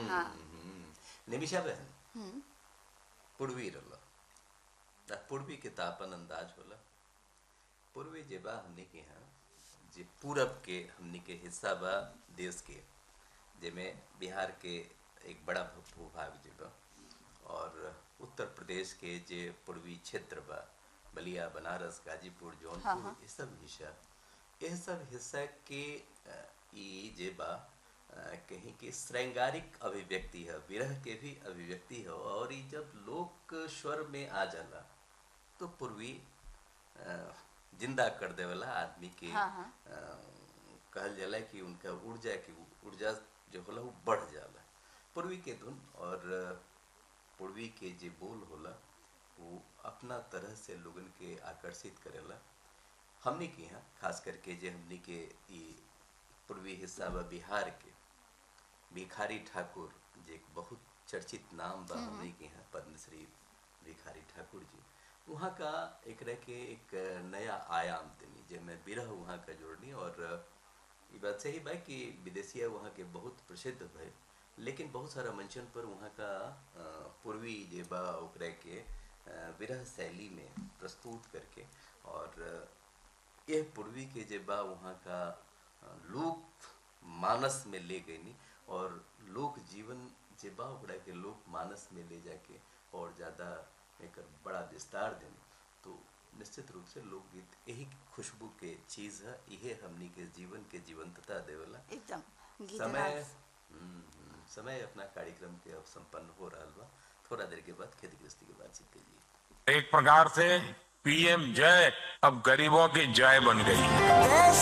निमिषा बहन पुरवी रहा पूर्वी के तापन अंदाज होला। पूर्वी जे बा हमने के यहाँ जे पूरब के हमने के हिस्सा बा देश के, जेमें बिहार के एक बड़ा भूभाग जे बा और उत्तर प्रदेश के जे पूर्वी क्षेत्र बा, बलिया, बनारस, गाजीपुर, जौनपुर, ये सब हिस्सा के ई जे बा कहीं के श्रृंगारिक अभिव्यक्ति है, विरह के भी अभिव्यक्ति है। और ये जब लोक स्वर में आ जाला तो पूर्वी जिंदा कर देवला आदमी के। कहल जाला कि उनका ऊर्जा जो होला वो बढ़ जाला पूर्वी के धुन। और पूर्वी के जे बोल होला वो अपना तरह से लोगन के आकर्षित करेला। हमने के यहाँ खास करके जे हमने के पूर्वी हिस्सा बा बिहार के, भिखारी ठाकुर जे एक बहुत चर्चित नाम बा हमने के यहाँ, पद्मश्री भिखारी ठाकुर जी, वहाँ का एक नया आयाम देनी जे मैं बिरह वहाँ का जोड़नी। और ये बात सही बा कि विदेशिया वहाँ के बहुत प्रसिद्ध भय, लेकिन बहुत सारा मंचन पर वहाँ का पूर्वी जे बा ओकरा के विरह शैली में प्रस्तुत करके और यह पूर्वी के जे बा वहाँ का लोक मानस में ले गई और लोक जीवन जे बा ओकरा के लोक मानस में ले जाके और ज़्यादा एक बड़ा विस्तार देने। तो निश्चित रूप से लोकगीत यही खुशबू के चीज़ है, यह हमनी के जीवन के जीवंतता देवला। एकदम समय अपना कार्यक्रम के अब संपन्न हो रहा बा। थोड़ा देर के बाद खेती गृहस्थी की बातचीत कीजिए। एक प्रकार से पीएम जय अब गरीबों की जय बन गई।